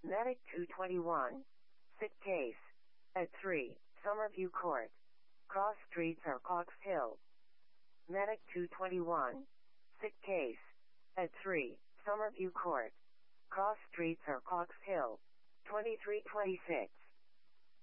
Medic 221. Sick case. At 3, Summerview Court. Cross streets are Cox Hill. Medic 221. Sick case. At 3, Summerview Court. Cross streets are Cox Hill. 2326.